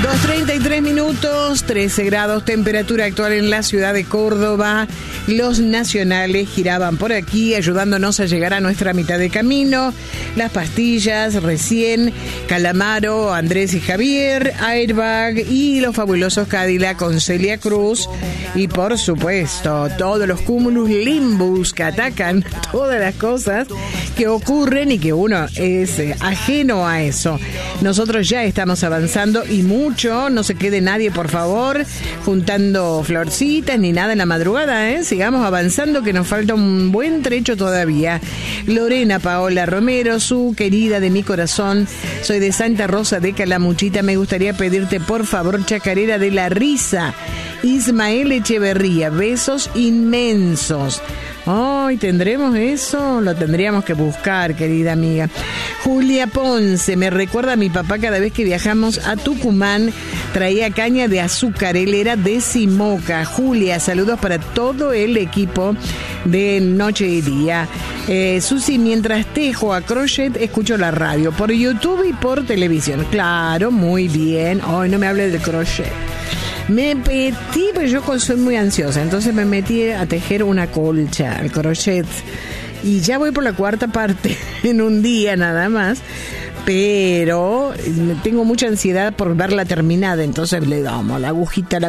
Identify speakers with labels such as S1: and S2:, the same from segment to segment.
S1: 2:33 minutos, 13 grados, temperatura actual en la ciudad de Córdoba. Los nacionales giraban por aquí, ayudándonos a llegar a nuestra mitad de camino. Las pastillas, recién, Calamaro, Andrés y Javier, Airbag y los fabulosos Cadillac con Celia Cruz. Y por supuesto, todos los cúmulos limbus que atacan todas las cosas que ocurren y que uno es ajeno a eso. Nosotros ya estamos avanzando y mucho, no se quede nadie, por favor, juntando florcitas ni nada en la madrugada, ¿eh? Sigamos avanzando, que nos falta un buen trecho todavía. Lorena Paola Romero, su querida de mi corazón, soy de Santa Rosa de Calamuchita, me gustaría pedirte, por favor, Chacarera de la Risa. Ismael Echeverría, besos inmensos. Ay, ¿tendremos eso? Lo tendríamos que buscar, querida amiga. Julia Ponce, me recuerda a mi papá cada vez que viajamos a Tucumán, traía caña de azúcar, él era de Simoca. Julia, saludos para todo el equipo de Noche y Día. Susi, mientras tejo a crochet, escucho la radio, por YouTube y por televisión. Claro, muy bien. Ay, no me hables de crochet. Me metí, pues yo soy muy ansiosa, entonces me metí a tejer una colcha, al crochet, y ya voy por la cuarta parte en un día nada más, pero tengo mucha ansiedad por verla terminada, entonces le damos la agujita.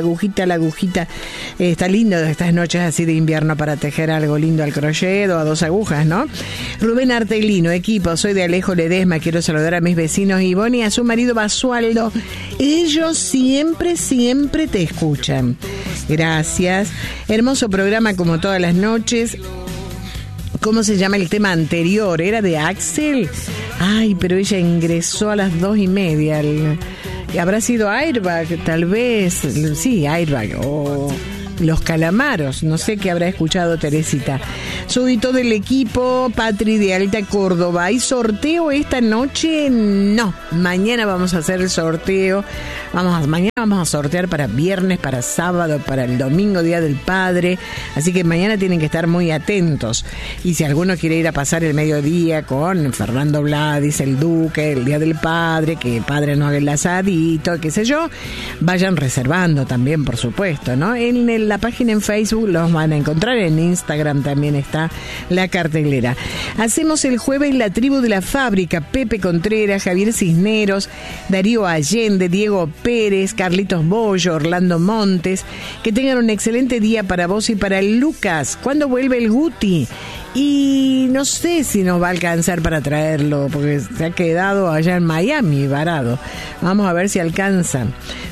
S1: Está lindo estas noches así de invierno para tejer algo lindo al crochet o a 2 agujas, ¿no? Rubén Artelino, equipo, soy de Alejo Ledesma, quiero saludar a mis vecinos Ivonne y a su marido Basualdo. Ellos siempre te escuchan. Gracias. Hermoso programa como todas las noches. ¿Cómo se llama el tema anterior? ¿Era de Axel? Ay, pero ella ingresó a las 2:30. ¿Habrá sido Airbag? Tal vez. Sí, Airbag. O Los Calamaros. No sé qué habrá escuchado Teresita. Súbito del equipo, Patri de Alta Córdoba. ¿Hay sorteo esta noche? No. Mañana vamos a hacer el sorteo. Mañana vamos a sortear para viernes, para sábado, para el domingo, Día del Padre. Así que mañana tienen que estar muy atentos. Y si alguno quiere ir a pasar el mediodía con Fernando Vladis, el Duque, el Día del Padre, que el padre no haga el asadito, qué sé yo, vayan reservando también, por supuesto, ¿no? En la página en Facebook los van a encontrar, en Instagram también está la cartelera. Hacemos el jueves la tribu de la fábrica, Pepe Contreras, Javier Cisneros, Darío Allende, Diego Pérez, Carlitos Bollo, Orlando Montes. Que tengan un excelente día para vos y para Lucas. ¿Cuándo vuelve el Guti? Y no sé si nos va a alcanzar para traerlo, porque se ha quedado allá en Miami varado. Vamos a ver si alcanza.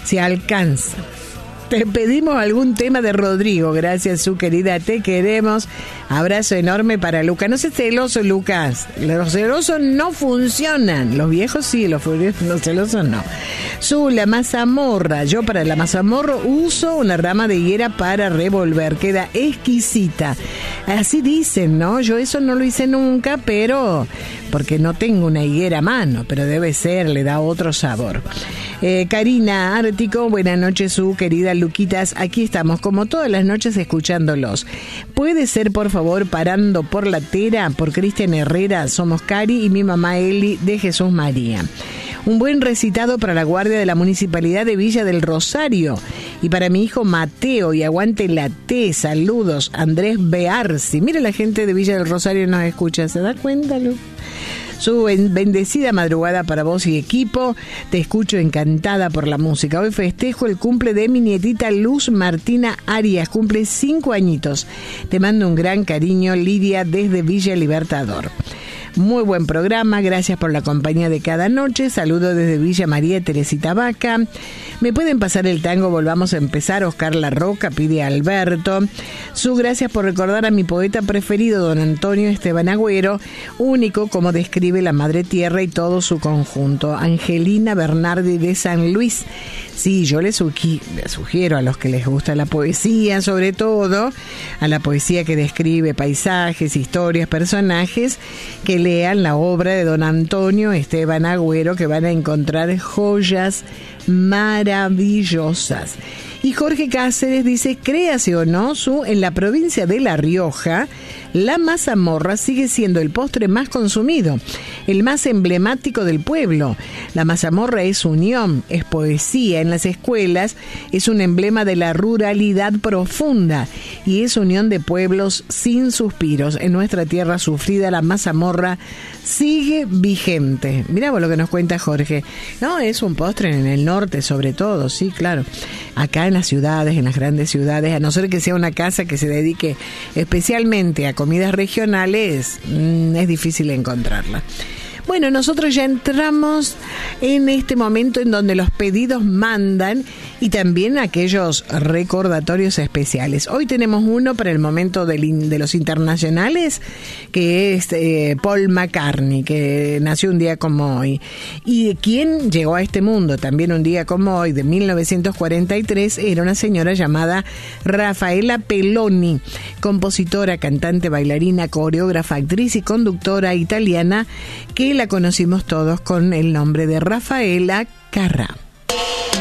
S1: Te pedimos algún tema de Rodrigo. Gracias, su querida, te queremos. Abrazo enorme para Lucas. No seas celoso, Lucas. Los celosos no funcionan. Los viejos sí, los celosos no. La mazamorra. Yo para la mazamorra uso una rama de higuera para revolver. Queda exquisita. Así dicen, ¿no? Yo eso no lo hice nunca, pero porque no tengo una higuera a mano, pero debe ser, le da otro sabor. Karina Ártico, buenas noches, su querida Luquitas. Aquí estamos, como todas las noches, escuchándolos. ¿Puede ser, por favor, Parando por la Tera? Por Cristian Herrera. Somos Cari y mi mamá Eli de Jesús María. Un buen recitado para la guardia de la Municipalidad de Villa del Rosario. Y para mi hijo Mateo, y aguante la T. Saludos, Andrés Bearsi. Mira, la gente de Villa del Rosario nos escucha. ¿Se da cuenta, Lu? Su bendecida madrugada para vos y equipo. Te escucho encantada por la música. Hoy festejo el cumple de mi nietita Luz Martina Arias. Cumple 5 añitos. Te mando un gran cariño, Lidia, desde Villa Libertador. Muy buen programa, gracias por la compañía de cada noche. Saludo desde Villa María Teresita Vaca. ¿Me pueden pasar el tango? Volvamos a empezar. Oscar La Roca, pide a Alberto. Gracias por recordar a mi poeta preferido, don Antonio Esteban Agüero, único como describe la Madre Tierra y todo su conjunto. Angelina Bernardi de San Luis. Sí, yo les sugiero a los que les gusta la poesía, sobre todo a la poesía que describe paisajes, historias, personajes, que lean la obra de don Antonio Esteban Agüero, que van a encontrar joyas maravillosas. Y Jorge Cáceres dice, créase o no, en la provincia de La Rioja, la mazamorra sigue siendo el postre más consumido, el más emblemático del pueblo. La mazamorra es unión, es poesía en las escuelas, es un emblema de la ruralidad profunda y es unión de pueblos sin suspiros. En nuestra tierra sufrida, la mazamorra sigue vigente. Mirá vos lo que nos cuenta Jorge. No, es un postre en el norte sobre todo, sí, claro. Acá en las ciudades, en las grandes ciudades, a no ser que sea una casa que se dedique especialmente a comidas regionales, es difícil encontrarla. Bueno, nosotros ya entramos en este momento en donde los pedidos mandan y también aquellos recordatorios especiales. Hoy tenemos uno para el momento de los internacionales, que es Paul McCartney, que nació un día como hoy. Y quien llegó a este mundo también un día como hoy, de 1943, era una señora llamada Rafaela Peloni, compositora, cantante, bailarina, coreógrafa, actriz y conductora italiana, que la conocimos todos con el nombre de Rafaela Carrà.